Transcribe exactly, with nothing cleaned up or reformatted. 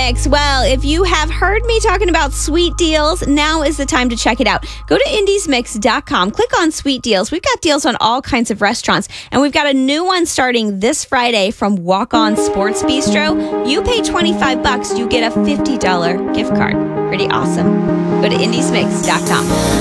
Mix. Well, if you have heard me talking about sweet deals, now is the time to check it out. Go to indies mix dot com. Click on sweet deals. We've got deals on all kinds of restaurants, and we've got a new one starting this Friday from Walk On Sports Bistro. You pay twenty-five bucks, you get a fifty dollars gift card. Pretty awesome. Go to indies mix dot com.